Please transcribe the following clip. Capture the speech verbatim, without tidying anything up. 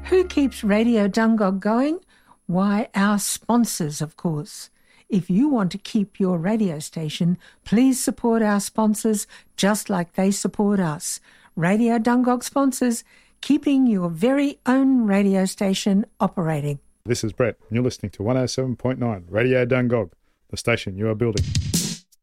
Who keeps Radio Dungog going? Why, our sponsors, of course. If you want to keep your radio station, please support our sponsors just like they support us. Radio Dungog sponsors, keeping your very own radio station operating. This is Brett, and you're listening to one oh seven point nine Radio Dungog, the station you are building.